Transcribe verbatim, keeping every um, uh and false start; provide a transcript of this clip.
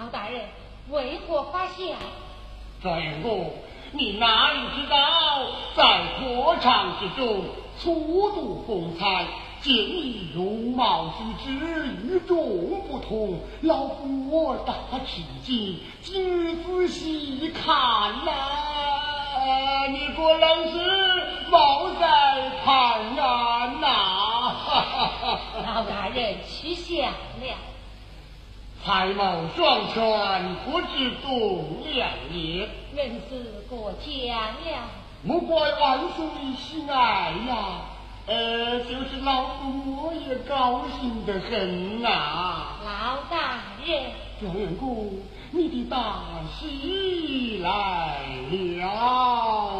老大人为何发笑？ 状元公，你哪里知道，在火场之中粗度风采，见你容貌举止与众不同，老夫我大吃惊。今日仔细看来、啊，你果然是貌在潘安呐！ 老大人取笑了。 才貌双全，不知栋梁也。 人是过奖了。 莫怪万岁喜爱呀，呃，就是老夫我也高兴得很啊。 老大人， 状元公，你的大喜来了。